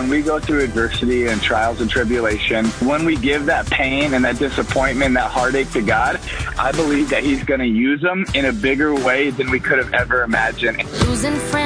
when we go through adversity and trials and tribulation, when we give that pain and that disappointment, that heartache to God, I believe that he's going to use them in a bigger way than we could have ever imagined. Losing friends.